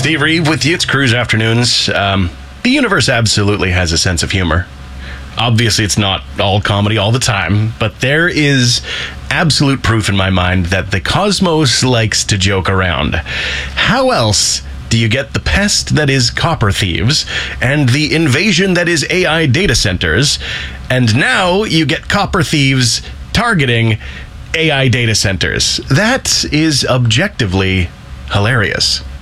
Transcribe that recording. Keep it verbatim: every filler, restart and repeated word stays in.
Steve Reeve with you. It's Cruise Afternoons. Um, the universe absolutely has a sense of humor. Obviously, it's not all comedy all the time, but there is absolute proof in my mind that the cosmos likes to joke around. How else do you get the pest that is copper thieves and the invasion that is A I data centers, and now you get copper thieves targeting A I data centers? That is objectively hilarious.